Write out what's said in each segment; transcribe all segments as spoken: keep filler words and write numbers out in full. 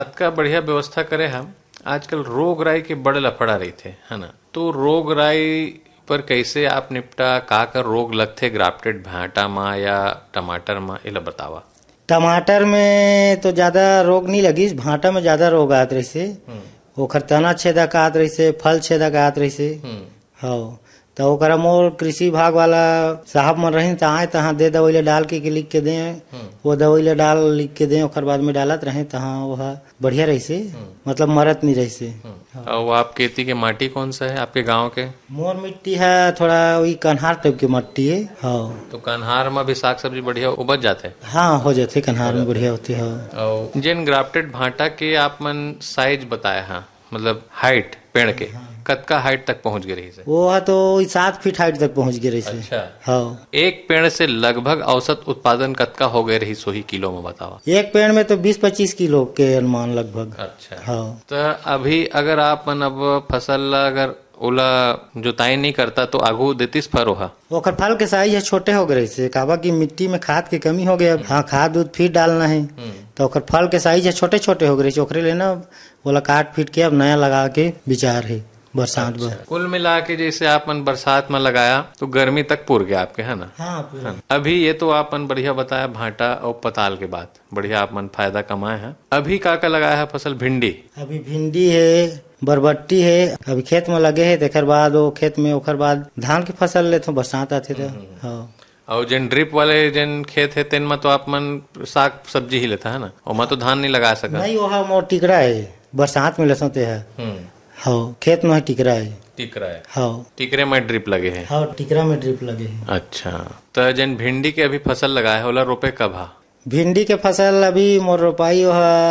का बढ़िया व्यवस्था करे हम। आजकल रोग राई के बड़े लफड़ा रही थे है ना, तो रोग राई पर कैसे आप निपटा, का कर रोग लगथे ग्राफ्टेड भांटा मा या टमाटर मा, एला बतावा। टमाटर में तो ज्यादा रोग नहीं लगी, भांटा में ज्यादा रोग आत रही। ओखर तना छेदक आत रही, फल छेदक आत रही। हाँ तो ओकरा मोर कृषि विभाग वाला साहब मन रही तो आए तहाँ दे दवाई ले डाल के, के लिख के दे, वो दवाई ले डाल लिख के दे, ओकर बाद में डालत रहे तहाँ वह बढ़िया रही से, मतलब मरत नहीं रही से। हाँ। और आप खेती के माटी कौन सा है आपके गांव के? मोर मिट्टी है थोड़ा वही कन्हार टाइप की मिट्टी है। हाँ तो कन्हार में भी साग सब्जी बढ़िया उपज जाते? हाँ हो जाते, कन्हार में बढ़िया होती है। और जिन ग्राफ्टेड भांटा के आप मन साइज बताया, हाँ मतलब हाइट पेड़ के कतका हाइट तक पहुंच गई रही से? वो है तो सात फीट हाइट तक पहुंच गई रही से। अच्छा। हाँ एक पेड़ से लगभग औसत उत्पादन कतका हो गए रही सोही किलो में बतावा? एक पेड़ में तो बीस पच्चीस किलो के अनुमान लगभग। अच्छा। हाँ तो अभी अगर आप मन अब फसल अगर ओला जुताई नहीं करता तो आगू देतीस फर ओहा? ओकर फल के साइज है छोटे हो गए से, काबा की मिट्टी में खाद की कमी हो गया। हाँ खाद दूध फिर डालना है तो ओकर फल के साइज है छोटे छोटे हो गए, ओकरे लेना बोला काट पीट के अब नया लगा के विचार है बरसात। अच्छा। कुल मिला के जैसे आपन बरसात में लगाया तो गर्मी तक पूर गया आपके, है ना? हाँ पूरा। अभी ये तो आपन बढ़िया बताया भांटा और पताल के बाद बढ़िया आपन फायदा कमाए हैं। अभी का का लगाया है फसल? भिंडी? अभी भिंडी है, बरबट्टी है, अभी खेत में लगे है। तेकर बाद वो खेत में ओकर बाद धान की फसल ले तो बरसात आते थे। हाँ और जिन ड्रिप वाले जिन खेत है तेन में तो आप मन साग सब्जी ही लेता है ना, और मैं तो धान नहीं लगा सका। नहीं वहाँ मोर टिकरा है, बरसात में लेते है। हाँ खेत में टिकरा है। टिकरा है? हाँ टिकरे में ड्रिप लगे है? हाँ टिकरा में ड्रिप लगे है। अच्छा। तो जिन भिंडी के अभी फसल लगाया है ओला रोपे कब हा? भिंडी के फसल अभी मोर रोपाई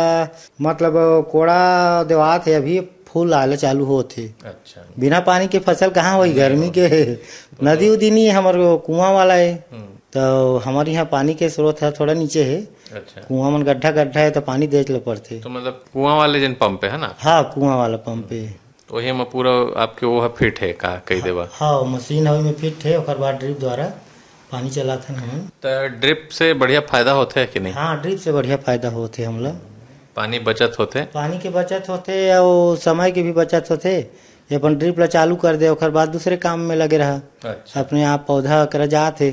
मतलब कोड़ा देवात है, अभी फूल आले चालू होते। अच्छा। बिना पानी के फसल कहाँ हुई, गर्मी के नदी उदी नहीं है, हमारे कुआं वाला है तो हमारे यहाँ पानी के स्रोत है थोड़ा नीचे है। अच्छा। कुआं में गड्ढा गड्ढा है तो पानी देख ले पड़ते। तो मतलब कुआं वाले जिन पंप है ना? हाँ कुआं वाला पंप है, वही में पूरा आपके वो फिट है का कही देवा? हाँ मशीन है में फिट है, और बाद ड्रिप द्वारा पानी चलाते हैं। तो ड्रिप से बढ़िया फायदा होते है कि नहीं? हाँ ड्रिप से बढ़िया फायदा होते हमला, पानी बचत होते, पानी के बचत होते और समय के भी बचत होते। अपन ड्रिप ला चालू कर दे और बाद दूसरे काम में लगे रहा। अच्छा। अपने आप पौधा कर जाते।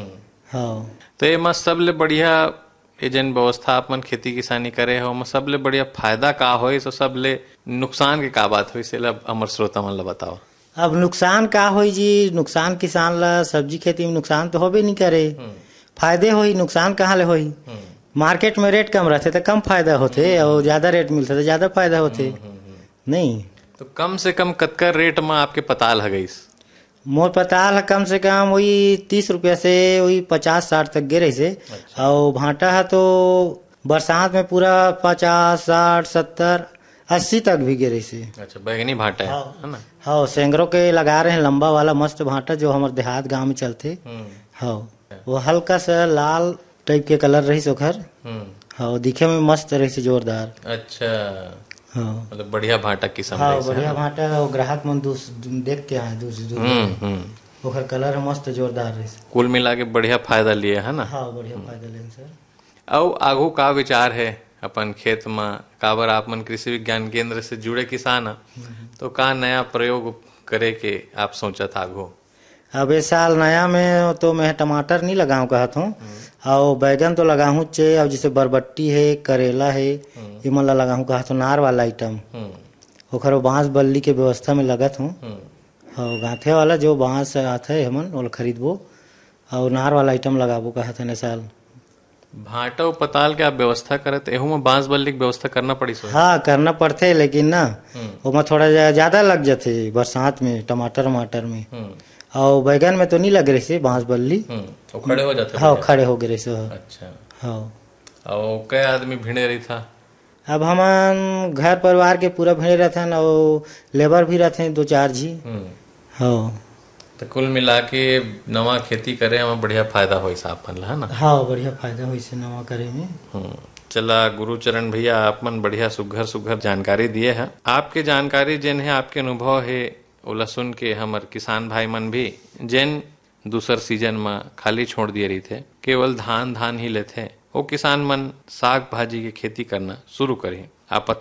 हाँ तो ये मत सबले बढ़िया ये जन व्यवस्था आप मन खेती किसानी करे हो म सबले बढ़िया फायदा का होई, तो सबले नुकसान के का बात होई, सेला अमर श्रोता मन ला बताओ। अब नुकसान का होई जी, नुकसान किसान ला सब्जी खेती में नुकसान तो होबे नहीं करे, फायदे होई, नुकसान कहाँ ले होई। मार्केट में रेट कम रहते तो कम फायदा होते, और ज्यादा रेट मिलते तो ज्यादा फायदा होते नहीं। तो कम से कम कतका रेट में आपके पताल है गई? मोर पताल कम से कम वही तीस रुपया से वही पचास साठ तक गिरे से। अच्छा। और भांटा है तो बरसात में पूरा पचास साठ सत्तर अस्सी तक भी गिरे से। अच्छा बैगनी भांटा है, हाँ, है ना? हाँ सेंगरों के लगा रहे हैं लंबा वाला मस्त भांटा जो हमारे देहात गांव में चलते। हाँ वो हल्का सा लाल टाइप के कलर रही सोखर। हाँ दिखे में मस्त रही से जोरदार। अच्छा। हाँ मतलब बढ़िया भांटा किस्म। हाँ बढ़िया भांटा, ग्राहक मन देख के आए दूसरी ओखर कलर है मस्त जोरदार रही। कुल मिला के बढ़िया फायदा लिए है ना? हाँ बढ़िया फायदा लिए सर। और आगू का विचार है अपन खेत में? काबर आप मन कृषि विज्ञान केंद्र से जुड़े किसान है तो का नया प्रयोग करे के आप सोचा था आगू? अब इस साल नया में तो मैं टमाटर नहीं लगाऊं कहता हूँ, और बैगन तो लगाऊं चे, और जैसे बरबट्टी है, करेला है, ये मन ला लगाऊं कहता हूँ नार वाला आइटम। ओखर बांस बल्ली के व्यवस्था में लगत हूँ, और गांथे वाला जो बांस आता है हमन वो खरीदबो, और नार वाला आइटम लगाबो कहते हैं साल। भांटा और पताल के आप व्यवस्था करते एहू में बांस बल्ली की व्यवस्था करना पड़ी सो? हाँ करना पड़ते, लेकिन ना वो थोड़ा ज्यादा लग जाते बरसात में टमाटर टमाटर में, और बैगन में तो नहीं लग रही से बांस बल्ली। तो खड़े हो जाते? हाँ खड़े हो गए से। अच्छा। हाँ और कई आदमी भिड़े रही था? अब हम घर परिवार के पूरा भिड़े रहते हैं, और लेबर भी रहते हैं दो चार जी। हाँ तो कुल मिला के नवा खेती करे हमें बढ़िया फायदा हो साहब मन ला, है ना? हाँ बढ़िया फायदा हो इसे नवा करे में। चला गुरुचरण भैया आप मन बढ़िया सुघर सुघर जानकारी दिए है। आपके जानकारी जिन है, आपके अनुभव है ओला सुन के हमार किसान भाई मन भी जिन दूसर सीजन में खाली छोड़ दिए रही थे, केवल धान धान ही लेते, वो किसान मन साग भाजी की खेती करना शुरू करें। आप